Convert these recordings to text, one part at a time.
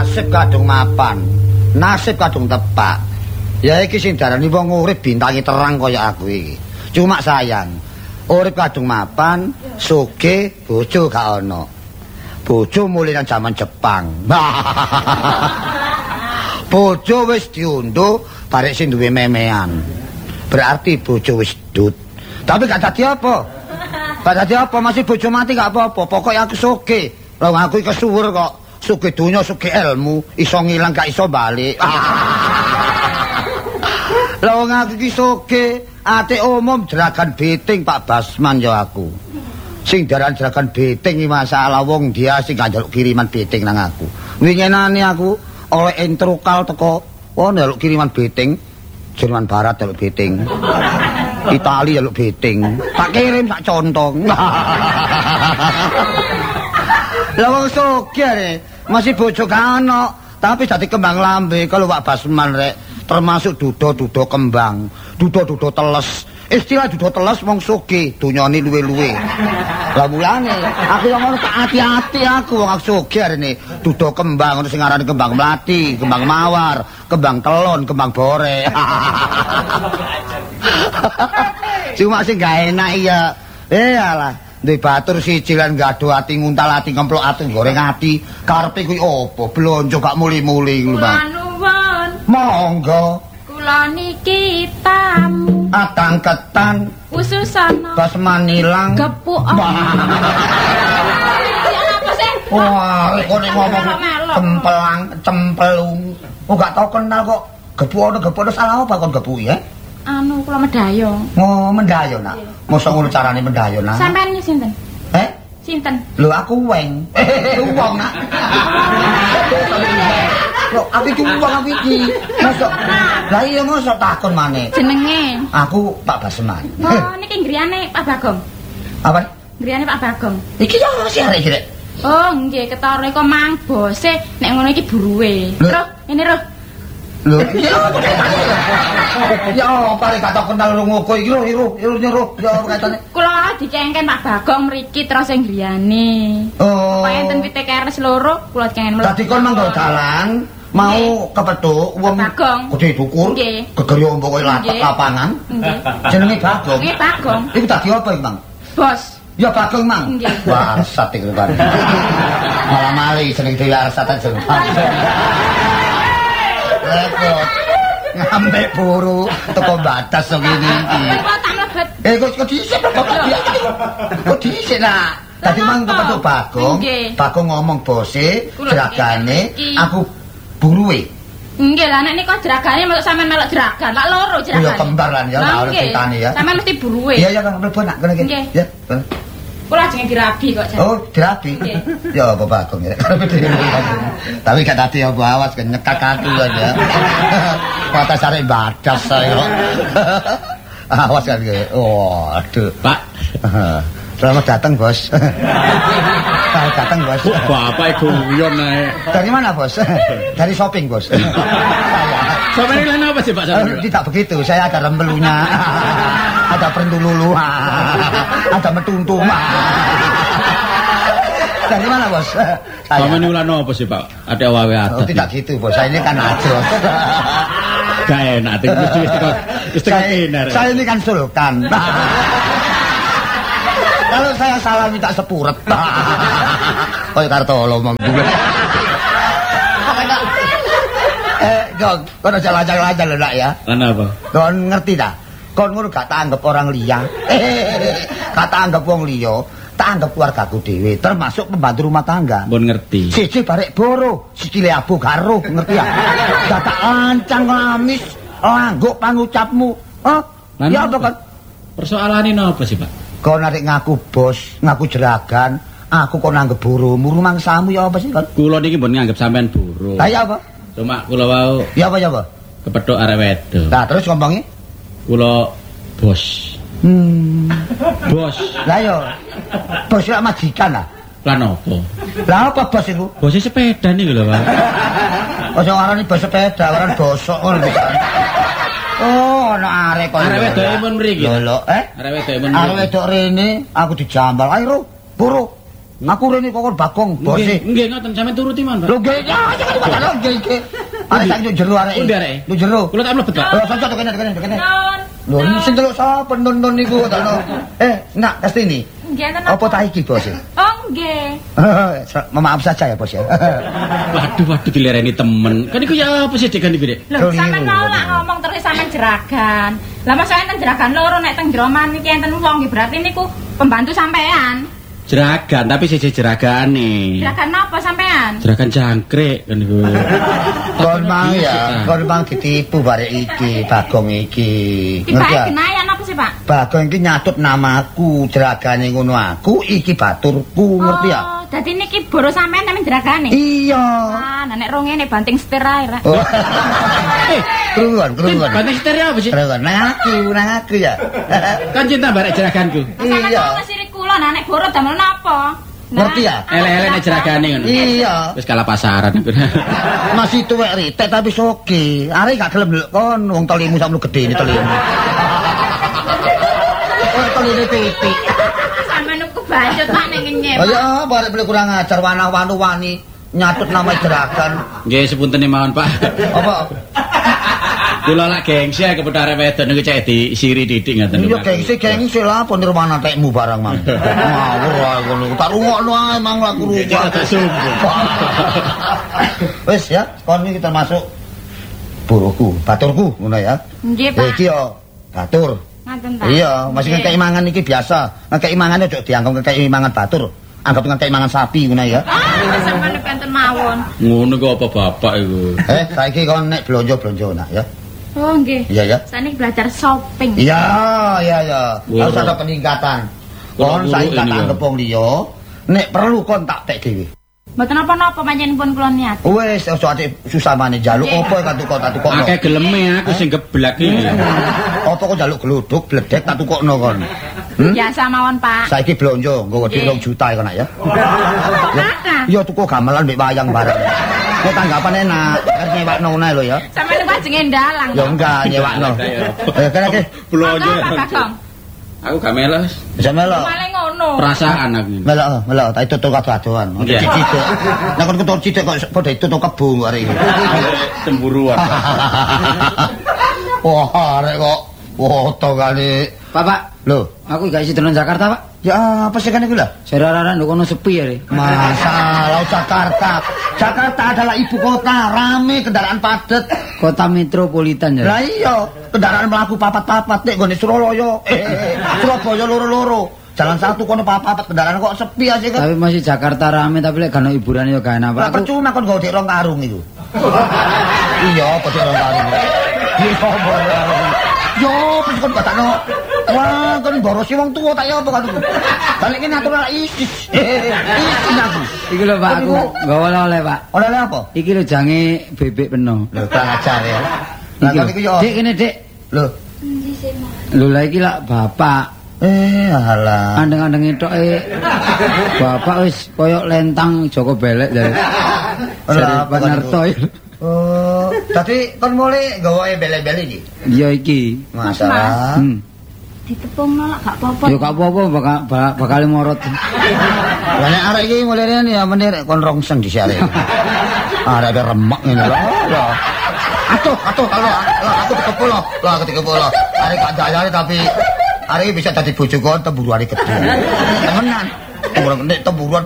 Nasib kadung mapan, nasib kadung tepak. Ya iki sing darani wong urip bintangi terang kaya aku iki. Cuma sayang, urip kadung mapan, sugih, bojo gak ana. Bojo mulih nang jaman Jepang. Bojo wis diundhuh, barek sing duwe memean. Berarti bojo wis dut. Tapi gak dadi apa? Gak dadi apa, masih bojo mati gak apa-apa. Pokoknya aku sugih. Lah aku iki kesuwur kok. Sugih donya, sugih ilmu, iso ngilang gak iso balik. Lah wong aku iki sugih, ate umum jeragan beting Pak Basman ya aku. Sing daran jeragan beting iki masalah wong dia sing njaluk kiriman beting nang aku. Winginane aku oleh introkal teko njaluk kiriman beting. Jerman Barat njaluk beting. Itali njaluk beting. Tak kirim sak contong. Lah wong sugih masih bojo kano, tapi dadi kembang lambe kalau Pak Basman rek, termasuk duda-duda kembang, duda-duda teles. Istilah duda teles wong sugih, donyane luwe-luwe. Lah mulane aku yang ngono tak hati-hati aku wong sugih arene duda kembang ono sing arane kembang mlati, kembang mawar, kembang telon, kembang bore. Cuma sing gak enak iya. Alah. Ndek batur siji lan gaduh ati nguntal ati ngemplok ati goreng ati karepe kuwi apa blonjo gak muli-muli kuwi Bang. Nuwun. Monggo. Kula niki tamu. Atang ketan. Ususana. Basman ilang. Gepuk. Apa sih? Wah, kok nek ngomong cempelung. Oh gak tau kenal kok. Gepuk salah apa kon gepuk ya? Anu kula medayong. Oh, mendayon nak. Mosok ngono carane mendayon nak. Sampeyan iki sinten? Sinten? Lho aku weng. Wong nak. Lho aku iki wong aku iki. Mosok. Lah iya mosok takon maneh. Jenenge? Aku Pak Basman. Oh, niki griyane Pak Bagong. Apa? Griyane Pak Bagong. Iki yo sih arek iki rek. Oh, nggih ketara kok mang bose nek ngono iki buruwe. Roh, ini roh. Lho, ya apa rek gak tau kenal rungoko iki lho, iru ya katane. Kula dicengken Pak Bagong mriki terus sing griyane. Oh. Kaya enten PTKRS loro kula dicengken. Dadi kon manggo dalan mau kepethuk wong gede dukur. Gegere ombo koyo lapangan. Nggih. Jenenge Bagong. Nggih, Bagong. Iku dadi apa iki, Mang? Bos. Ya Bagong, Mang. Wah, sat iki kan. Malah mali jeneng dhewe arsatan jeneng. Repot. Ngambek buru teko batas kok ngene iki. Kok dhisik kok dhisik nak. Dadi mang kepethuk Bagong. Bagong ngomong bose, jeragane, aku buruwe. Nggih lah nek niku jeragane melok sampean melok jeragan, lak loro jeragan. Ya kembar lan ya, ora ceritane ya. Sampean mesti buruwe. Iya ya Kang, mlebu nak kene iki. Ya. Kula jenenge dirabi kok jan. Oh, dirabi. Ya apa Bagong ya. Tapi gak tadi apa awas kan nyekak aku aja. Mata sare badas saya. Awas kan. Oh, aduh. Pak. Selamat datang, Bos. Selamat datang, Bos. Bapak guyon ae. Dari mana, Bos? Dari shopping, Bos. Shopping lain apa sih, Pak? Tidak begitu, saya ada rembelunya. Ada pendululu. Ada metuntung. Dari mana, Bos? Sama ini ulan apa sih, Pak? Ada wawe adat. Oh, tidak gitu, Bos. Saya ini kan ajos. Gak enak, saya ini kan sultan. Kalau saya salah minta sepuret. Kau Kartolo ngomong. Kau udah jalan-jalan lho nak ya. Kenapa? Kau ngerti tak? Kau ngono gak tak anggap orang liya. Gak tak anggap wong liya. Tak anggap keluargaku dhewe, termasuk pembantu rumah tangga. Pun ngerti. Siji barek boro, sikile abu karo, ngerti ya? Gak tak ancang lamis, langguk pangucapmu. Ya apa kan? Persoalannya apa sih, Pak? Kau narik ngaku bos, ngaku jeragan, aku kau nanggep burumu, rumangsamu ya apa sih kan? Kulo niki mbon nganggep sampean buru. Lah ya apa? Cuma kulo wau. Ya apa ya apa? Kepethuk arek wedok. Nah, terus ngomongnya? Kulo bos. Bos. Lah yo. Bos lak majikan lah. Lah nopo? Lah apa bos iku? Bos sepeda niku lho, Pak. Ojo ngarani bos sepeda, aran bosok ngono bisa. Oh, ana arek kok. Arek wedoke mun mriki. Lho, Arek wedoke mun mriki. Arek wedok rene aku dijambal. Ayo, buru. Aku rene kok Bagong bose. Nggih, ngoten sampean turuti mawon, Pak. Lho nggih, nggih. Arek sak yo jero arek. Pundi arek? Lho jero. Kula tak mlebet, Pak. Lho cocok kene. Nun. Lho sing delok sapa nun niku takno. Nak Kastini. Nggih, enten Apa ta iki, Bos? Oh, nggih. Maaf saja ya, Bos ya. Waduh, dilereni temen. Kan iku ya apa sih Dek niku, Dek? Lho, sampean mau lak ngomong terus sampean jeragan. Lah masa enten jeragan loro nek teng Jroman iki enten wong nggih berarti niku pembantu sampean. Jeragan, tapi siji jeragane. Jeragan napa sampean? Jeragan jangkrik kan niku. Kon mang ya, kon mang ditipu barek iki, Bagong iki. Ngerti ya? Tiba kenayan apa sih, Pak? Bagong iki nyatut namaku, jeragane ngono aku, iki baturku, ngerti ya? Oh, dadi niki boro sampean nemen jeragane. Iya. Ah, nek rong ngene banting setir ae, Rek. Oh. Krungon. Banting setir apa sih? Krungon. Nang aku ya. Kan cinta barek jeraganku. Sampeyan Iya. kok ngesiri kula nek boro damel napa? Ngerti ya? Ele-ele nek jeragane ngono. Iya. Wis kalah pasaran aku. Masih tuwek ritek tapi soge. Arek gak gelem lho kon wong telimu sakmu gedene telimu. Oh, teline pipi. Sampeyan ku bacot Pak ning ngenyek. Oh ya, barek beli kurang ajar wanah-wanu wani nyatut nama jeragan. Nggih, sepunten mawon, Pak. Apa? Kula lak gengsi kepethuk arek wedok niku cek disiri didik ngoten. Iya gengsi lah apa nirwana tekmu barang mang. Ngawur wae ngono. Tak rungokno ae mang laku rungok. Tak sumpah. Wis ya, kon iki termasuk buruku, baturku ngono ya. Nggih, Pak. Iki yo batur. Ngaten ta. Iya, masih ngekeki mangan iki biasa. Ngekeki mangane ojo dianggap ngekeki mangan batur. Anggap ngekeki mangan sapi ngono ya. Ah, sampeyan penten mawon. Ngono kok apa bapak iku? Saiki kon nek blonjo-blonjo nak ya. Oh, nggih. Iya ya. Saiki belajar shopping. Iya. Wah. Harus ada peningkatan. Wah, Kon saiki tak ini ya. anggap wong liya, nek perlu kon tak tek dhewe. Mboten napa-napa pancen pun kula niat. Wis ojo ate susah maneh njaluk apa tak tukok. Akeh geleme aku sing geblak iki. Apa kok njaluk gluduk bledek tak tukokno kon. Biasa mawon, Pak. Saiki blonjo nggo dhuwit 2 juta kon nak ya. Kata. Iya tuku gamelan mbek wayang bareng. Nek tanggapan enak, arep nyewakno ngono lho ya. Sampeyan ku ajenge ndalang. Ya enggak nyewakno. Kene Blonjo. Pak Bagong. Aku gak melos. bisa melok. Malah ngono. Perasaan aku. Melok, tak itu tuh kado-kadoan. Iya. Cicik. Nek kon ketur cicik kok padha itu tuh kebo arek iki. Cemburuan. Wah, arek kok foto kali. Pak, Lho, aku gak isi dolan Jakarta, Pak. ya apa sih kan iku lah? Serararan nduk kono sepi ya, Re. Masalah Jakarta. Jakarta adalah ibu kota, rame kendaraan padat. Kota metropolitan ya. Lah iya, kendaraan mlaku papat-papat nek gone Surabaya. Surabaya loro-loro. Jalan satu kono papat kendaraan kok sepi aja kan. Tapi masih Jakarta rame tapi lek gak ono hiburan ya gak enak, Pak. Lah percuma kon nggo dik rong karung iku. Iya, apa dik rong karung. Yo, wis kon batakno. Wah, kon borosi wong tuwa tak ya apa kan. Balik ki natural isis. Isis aku. Iki lho, Pak, aku gak oleh, Pak. Oleh apa? Iki lho jange bebek peno. Lho, kurang ajar ya. Lah Iki kon lho. iku yo. Dek kene, Dek. Lho. Lho lah iki lak bapak. Alah. Andeng-andeng etoke bapak wis koyo lentang Joko Belek dari. Ora apa kan Panarto. Oh, tapi kon mulai gawe bele-bele iki. Iya iki. Masalah. Ditepungno lak gak apa-apa. Ya gak apa-apa bakal morot. Lah nek arek iki mulai rene ya menir kon rongseng dhisik arek. Arek remek ngene lho. Atuh, lah aku dikepul loh. Lah aku dikepul loh. Arek gak dayane tapi arek iki bisa dadi bojo kon temburuane gede. Temenan. Temburuan.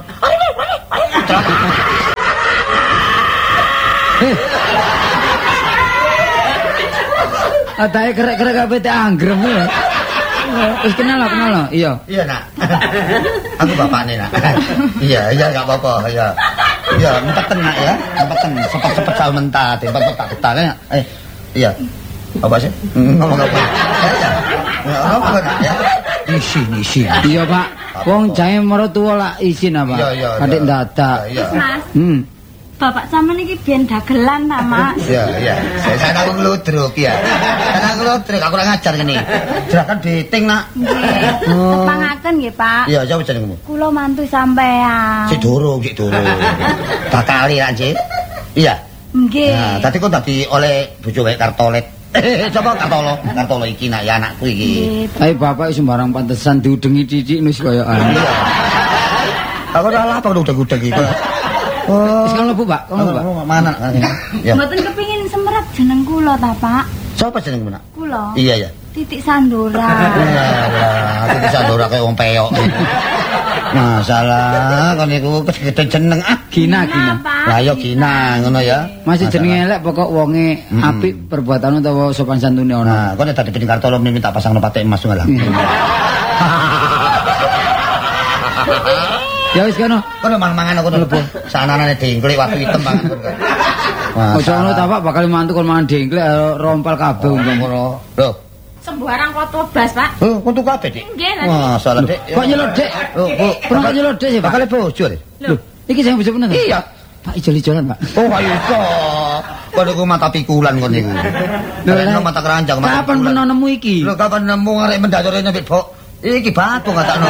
Atae kerek-kerek kabeh teh anggrem ya. Wis kenal lo. Iya. Iya, Nak. Aku bapakne, Nak. Iya, enggak apa-apa, ya. Iya, empeten, Nak ya. Empeten, sepet-sepet sal mentat, empet tak ketane. Iya. Apa sih? Ngomong apa? Ya. Apa Nak ya? Isi. Iya, Pak. Wong jae mertua lak izin apa? Iya. Adik dadak. Iya. Mas, Bapak sampean iki biyen dagelan ta, Mas? Iya. Saya aku ngludruk ya. Karena ngludruk aku ora ngajar kene. Jerakan dating, Nak. Nggih. Tepangaken nggih, Pak. Iya, sapa jenengmu? Kula mantu sampean. Sik durung. Bakali ra, Cik. Iya. Nggih. Nah, tadi kok dadi oleh bojo wae Kartolet. Coba Kartolo iki nak ya anakku iki. Ayo bapak sembarang pantesan diudengi titik nus koyo anu. Aku ora lah udah-udah iki. Wis kan mlebu, Pak. Kon mlebu, Pak. Mana? Ya. Mboten kepengin semerap jeneng kula ta, Pak? Sapa jeneng menak? Kula. Iya ya. Titik Sandora. Lah, Titik Sandora kaya wong peyok. Masalah kon niku gede jeneng Gina. Lah ya Gina ngono ya. Masih jenenge elek pokok wonge apik perbuatan utawa sopan santune ana. Nah, kon nek dadi Bening Kartolo minta pasang patek emas ngono lah. Ya wis kono. Kono mangan aku mlebu. Sananane dengklik watu hitam mangan kono. Ojo ngono ta Pak, bakal mantu kon mangan dengklik rompal kabeh ngono. Lho, Sembarang foto blas, Pak. oh, untuk kabeh, Dik. Nggih, lah. Wah, salah, Dik. Kok nyelot, Dik? Oh, Bu, Pernah nyelot, Dik sih, Pak? bakal bojo, Dik. Lho, iki sing bojo bener. Iya. Pak ijol-ijolan, Pak. Oh, ayo kok. Kon niku mata pikulan kon niku. Lho, mata keranjang, mata. Kapan pernah nemu iki? Lho, kapan nemu arek mendatore nyebit, Bok? Iki batu ngatakno.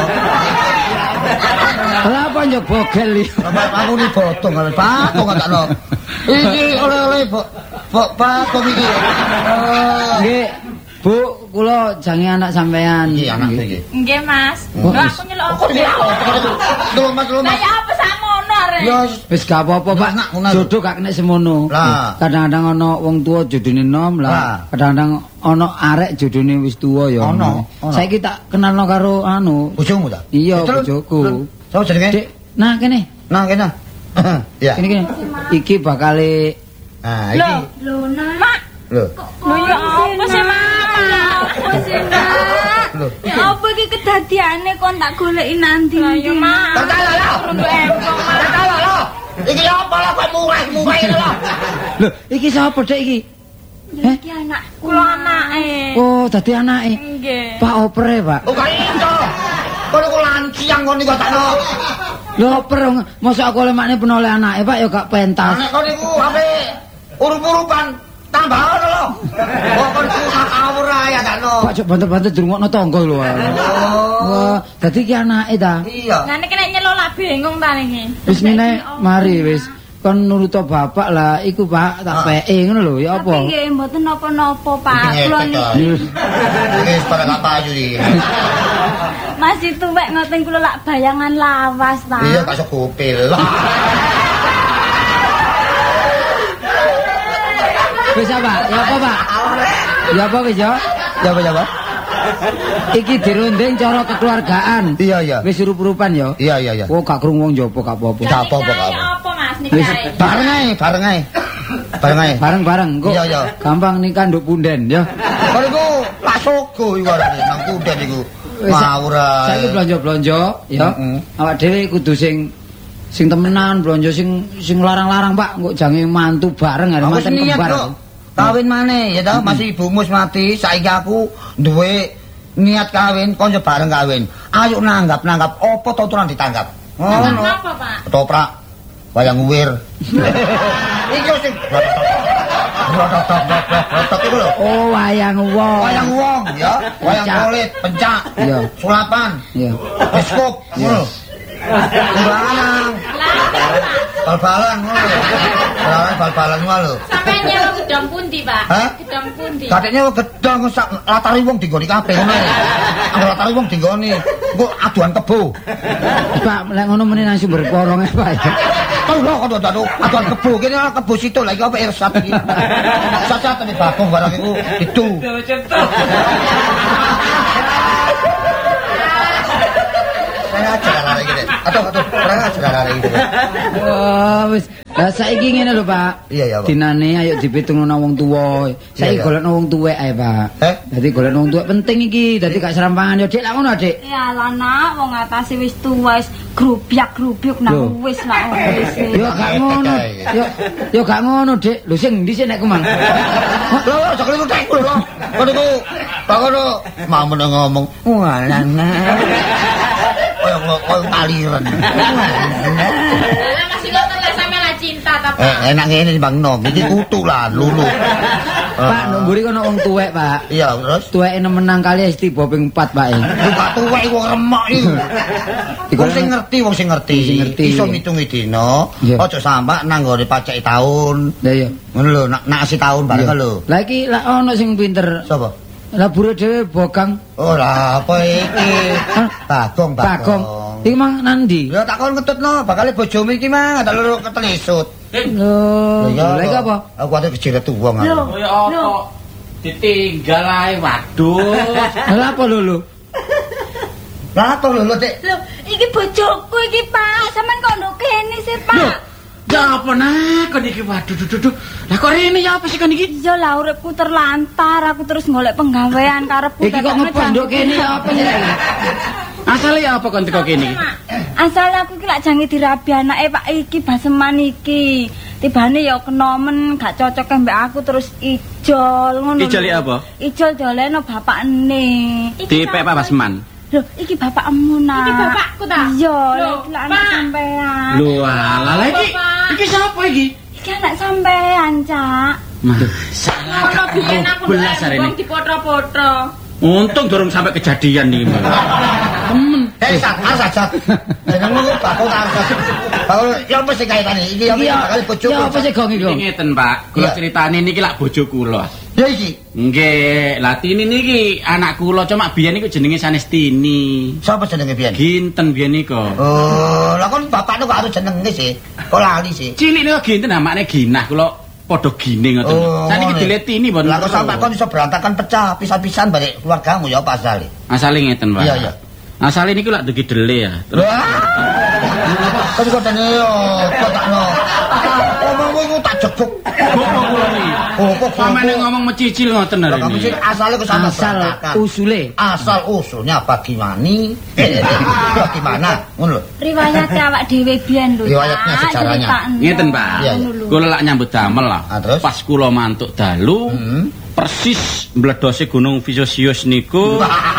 Lah apa njok bogel iki? Aku ni botong arek batu ngatakno. Iki oleh-oleh, Bok. Bok batu iki. Nggih, Bu, kula jange anak sampean. Iki anak iki. Nggih, Mas. Lho aku nyelok. Kok Lho, Mas, lho, Lah Mas. ya apa sakmono arek? Ya, Wis gak apa-apa, Pak. Nak, ngono. Jodoh gak kena semono. Lah. Kadang-kadang ana wong tuwa jodone nom Lah. lah. Kadang-kadang ana arek jodone wis tuwa ya. Ono. Saiki tak kenalno karo anu. bojomu ta? Iya, Terus, bojoku. Sapa jenenge? Dik, nah kene. Nah, kene. Ya. Kene. Iki bakale Nah, Lho, iki. Lho, Nak. Mak. Lho. Lho ya apa sih, Mak? Apa sih, Nak? Lho. Ya apa iki kedadiane kon tak goleki nanti. Lah ya, Mak. Perkara lho. Untuk empong, Mak. Perkara lho. Iki apa lah kok murah-murah ini lho. Lho, iki sapa Dek iki? Iki anak Kula anake. Oh, dadi anake. Nggih. Pak opere, Pak. Oh, gak iso. Kon iku lanciang kon iku takno. Lho, oper mosok aku oleh makne penoleh anake, Pak, ya gak pentas. Anek kon iku ape urup-urupan tambah ono lho. Oh, kon iku ngawur ae takno. Pak, cok banter-banter dirungokno tangga lho. Wah, dadi iki anake ta. Iya. Lah nek nek nyelok lah bingung ta niki. Wis ngene, mari wis. Kon nuruto bapak lah, iku Pak, tak peke ngono lho, ya Tapi apa? nggih mboten napa-napa, Pak. Kula niki Wis pada gak payu iki. masih tuwek ngoten kula lak bayangan lawas ta. Iya, gak iso kupil. Wis apa? Ya apa, Pak? Ya apa wis ya? Ya apa? Iki dirunding cara kekeluargaan. Iya, iya. Wis urup-urupan ya. Iya. Oh, gak krungu wong njaba gak apa-apa. Gak apa-apa, Nikah gak ya apa. apa, Mas? Wis, Nikah. Bareng ae. Bareng-bareng kok. Iya, iya. Gampang nikah nduk punden ya. Kon iku Pak Sogo iku arane nang kunden iku. Ngawur ae. Saiki blonjo-blonjo ya. Heeh. Awak dhewe kudu sing temenan blonjo sing larang-larang, Pak. Engko jange mantu bareng arep Aku manten niat kembar. kok. Kawin maneh ya ta, masih ibumu mati, saiki aku duwe niat kawin, konco bareng kawin. Ayo nanggap apa tuturan ditanggap. Ngono. Apa, Pak? Ketoprak wayang uwir. Iki sing rotok iku lho. Oh, wayang wong. Wayang wong ya, wayang Pencak. kulit, pencak, Iya. sulapan, Iya. biskop, ngono. Bal-balan. Bal-balan ngono. Bal-balan ngono lho. Sampai nyewa gedang pundi, Pak? Hah? Gedang pundi? Kadeknya gedang sak latari wong dinggoni kabeh ngono. Anggo latari wong dinggoni. Engko aduan kebo. Pak, lek ngono meneh nang sumber porong Pak. Lho kok dadu aduan kebo kene kebo situ lagi apa irsat iki. Sat-sat nek bagong barang iku itu. Saya aja lari iki. Aduh, kurang aja lari iki. Wah, wis. Lah saiki ngene lho, Pak. Iya, ya, Pak. Dinane ayo dipitungno nang wong tuwa. Saiki Iya, iya. golekno wong tuwek ae, Pak. Dadi golekno wong tuwek penting iki. Dadi gak serampangan yo, Dik. Lah ngono, Dik. Ya lah nak, wong atase wis tuwa wis grubyak-grubyuk Loh. nang wis lah wis. Yo gak ngono. Yo gak ngono, Dik. Lho sing ndi sih nek kumang? Lho, jek niku tek lho. Kok niku Pak kono mau ngomong. Walana. Koyo taliren. Lah masih ngoten lah sampe lah cinta ta, Pak? Enak ngene Bang Nom, iki kutu lah lulu. Pak, nang mburi kono wong tuwek, Pak. Iya, terus Tuweke nemenang kali wis tiba ping 4, Pak. buka tuwek iku remok iku. Wong sing ngerti, Wong sing ngerti. Iso ngitungi dina, Iya. aja sampak nang nggone paceki taun. Lah iya. Ngono lho, nak si taun bareng lho. Lah iki lak ono sing pinter Sapa? Lah bure dhewe Bogang. Oh lah apa iki? Bagong. Iki mang nandi? Ya tak kon ngetutno, bakal bojomu iki mang tak loro ketelisut. Lho, lha iki apa? Aku ate kejiret wong aku. Kaya apa? Ditinggal ae, waduh. Lah apa lho? Lah apa lho, Dik? Lho, iki bojoku iki, Pak. Sampeyan kok nduk kene sih, Pak? Ya apa nak kon iki waduh duh. Lah kok rene ya apa sih kon iki? Iya lah uripku terlantar, aku terus golek penggawean karepku. Iki kok ngepondok kene ya apa sih? Asale ya apa kon teko kene iki? Asale aku iki lak jange dirabi anake Pak iki Baseman iki. Tibane ya kenomen gak cocok mbek aku terus ijol ngono. Ijol apa? Ijol doleno bapakne. Dipek Pak Basman. Lho, iki bapakmu nak. Iki bapakku ta? Iya, Lho, iki anak sampean. Lho alah iki sapa iki? Iki anak sampean, Cak. Salah Ono biyen aku belas hari ini. wong dipoto-poto. Untung durung sampai kejadian nih. Temen. Sat. Jenengmu Bagong Sat. Bagong ya apa sih kaitane iki ya bakal bojoku. Ya apa sih gong iki? Ngeten, Pak. Kula critane niki lak bojo kula. Ya iki. Nggih, lah Tini niki anak kula cuma biyen niku jenenge sanes Tini. Sapa jenenge biyen? Ginten biyen niku. Oh, lah kon bapakne kok harus jenenge sih. Kok lali sih. Cilik niku Ginten namane Ginah kula padha gine ngoten. Saniki dile Tini mboten. Lah kok sampe kon iso berantakan pecah pisah-pisahan balik keluargamu ya apa asale? Asale ngeten, Pak. Iya. Asale niku lak dugi dele ya. Kok kodene yo kotakno. Omongmu iku tak jebuk. Bapak kula niki. Kok Samane ngomong mecicil ngoten hari kamu sih ini. asale kok sampe Asal usule. Asal usulnya bagaimana? Ngono lho. Riwayate awak dhewe biyen lho. Riwayatnya, sejarahnya. Ngeten, Pak. Iya. Kula lak nyambut damel lah. Ah, terus? Pas kula mantuk dalu, persis mbledose Gunung Vesuvius niku.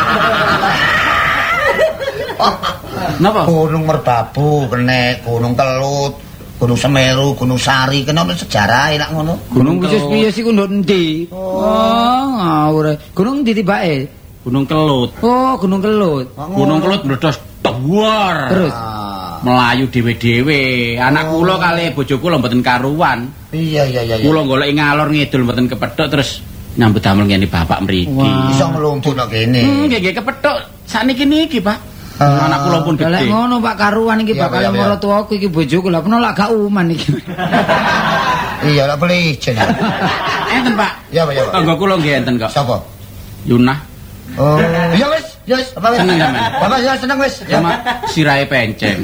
Napa? Gunung Merbabu, kene Gunung Kelut, Gunung Semeru, Gunung Sari, kena sejarah enak ngono. Gunung Vesuvius iku nduk endi? Oh, ngawur. Gunung ndi tibake? Gunung Kelut. Oh, Gunung Kelut. Gunung Kelut meledos dhuwur. Terus Melayu dhewe-dhewe. Anak kula kali bojo kula mboten karuan. Iya. Kula golek ngalor ngidul mboten kepethuk terus nyambut damel ngene bapak mriki. Iso nglumpuh nang kene. Nggih kepethuk sakniki niki, Pak. Anak kula pun lek gede. ngono Pak karuan iki bakal marang tuaku iki bojoku lah peno lak gak uman iki. Iya, lak beli jen. Enten, Pak. Ya, Pak. Tangga kula nggih enten kok. Sapa? Yunah. Oh, ya wis. Apa wis? Seneng sampean. Bapak ya seneng wis. Sama sirahe penceng.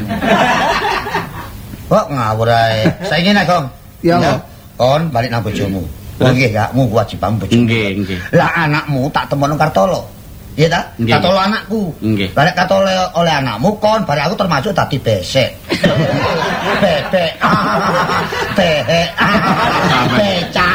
Kok ngawur ae. Saiki nek, Gong. Ya, Pak. Kon balik nang bojomu. Nggih, kakmu kewajibanmu bojomu. Nggih. Lah anakmu tak temono Kartolo. Iya ta? Nggih. Kartolo anakku. Nggih. Barek Kartolo oleh anakmu kon, barek aku termasuk dadi besek. Bebek. Behek. Becak.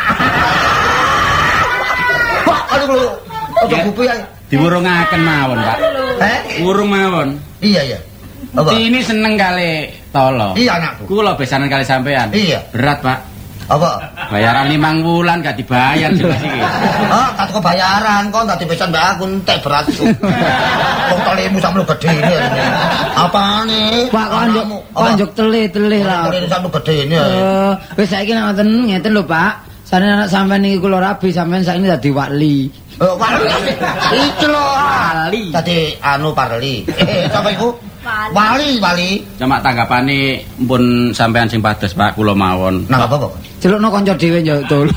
Wah, aduh lho. Ojo gupi ae. Diwurungaken mawon, Pak. Wurung mawon. Iya. Apa? Ini seneng kali tolo. Iya anakku. Kula besanan kali sampean. Iya. Berat, Pak. Apa? Bayaran 5 wulan gak dibayar jelas iki. Ah, tak kebayaran kon tadi pesan mbak aku entek berat. Wong talimu sampe gede ini. Apane? Pak konjuk tele lah. Talimu sampe gede ini. Wis saiki nek ngoten ngeten lho, Pak. Sane anak sampean iki kula rabi sampean saiki dadi wali. Wali. Iki lho wali. Dadi anu parli. Sapa iku? Wali. Cuma tanggapane mpun sampean sing pados, Pak, kula mawon. Nah, apa kok? Celukno kanca dhewe yo dul.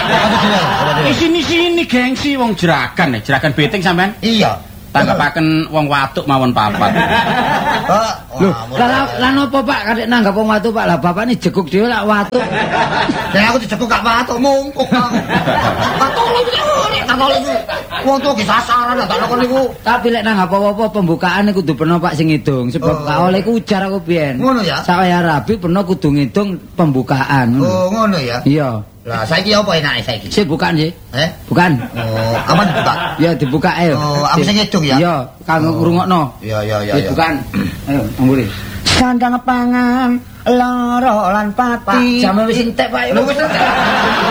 Sini gengsi wong jeragan beting sampean. Iya. Tanggapaken wong waduk mawon papat. Lho, lah napa Pak kadek nanggap wong waduk Pak? Lah bapakne jeguk dhewe lak waduk. Nek aku dijeguk gak waduk mungkuk. Katol iku. Wong tuwa ge sasaran tak kok niku. Tapi lek nanggap apa-apa pembukaan kudu peno Pak sing ngidung sebab gak oleh ku ujar aku biyen. Ngono ya. Saya rabi peno kudu ngidung pembukaan. Oh, ngono ya. Iya. Lah saiki apa enake saiki? Sik bukan sih. Bukan. Oh, aman dibuka. Ya dibuka ayo. Oh, aku sing ngedung ya. Iya, kanggo ngrungokno. Iya. Dibukan. Ayo, amburi. Sandang pangan loro lan pati. Pak, jame wis entek Pak. Lho wis entek.